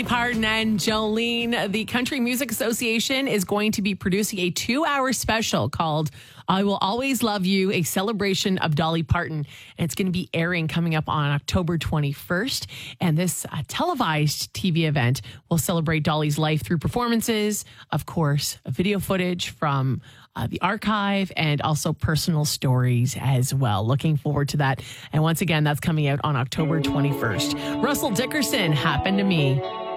Parton and Jolene. The Country Music Association is going to be producing a 2-hour special called I Will Always Love You, a celebration of Dolly Parton. And it's going to be airing coming up on October 21st. And this televised TV event will celebrate Dolly's life through performances, of course, video footage from the archive, and also personal stories as well. Looking forward to that. And once again, that's coming out on October 21st. Russell Dickerson, Happened to Me.